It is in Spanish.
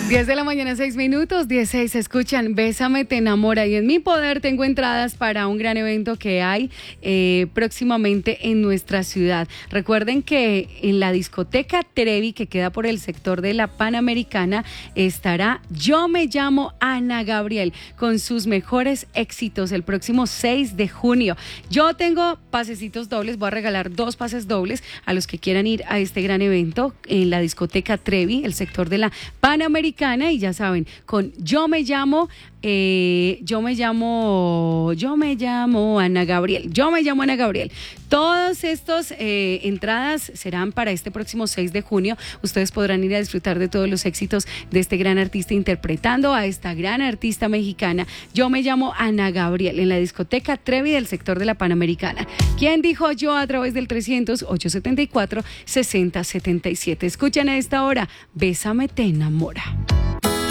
10 de la mañana, 6 minutos, 16, escuchan Bésame, te enamora. Y en mi poder tengo entradas para un gran evento que hay próximamente en nuestra ciudad. Recuerden que en la discoteca Trevi, que queda por el sector de la Panamericana, estará Yo me llamo Ana Gabriel con sus mejores éxitos el próximo 6 de junio. Yo tengo pasecitos dobles, voy a regalar 2 pases dobles a los que quieran ir a este gran evento en la discoteca Trevi, el sector de la Panamericana. Y ya saben, con yo me llamo Ana Gabriel. Yo me llamo Ana Gabriel. Todas estas entradas serán para este próximo 6 de junio. Ustedes podrán ir a disfrutar de todos los éxitos de este gran artista interpretando a esta gran artista mexicana. Yo me llamo Ana Gabriel en la discoteca Trevi del sector de la Panamericana. ¿Quién dijo yo? A través del 300-874-6077. Escuchan a esta hora, Bésame, te enamora.